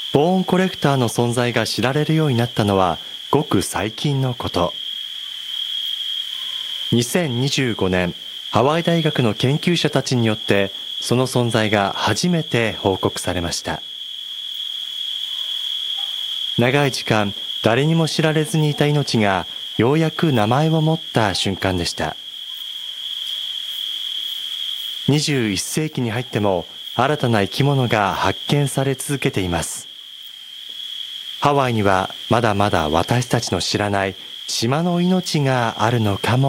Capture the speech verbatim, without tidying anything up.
ボーンコレクターの存在が知られるようになったのはごく最近のこと。にせんにじゅうごねん、ハワイ大学の研究者たちによってその存在が初めて報告されました。長い時間誰にも知られずにいた命がようやく名前を持った瞬間でした。にじゅういっせいきに入っても新たな生き物が発見され続けています。ハワイにはまだまだ私たちの知らない島の命があるのかも